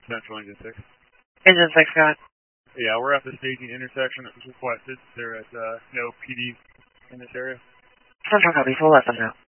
Central Engine 6. Engine 6, go ahead. Yeah, we're at the staging intersection that was requested. They're at no PD in this area. Central copy, full left now.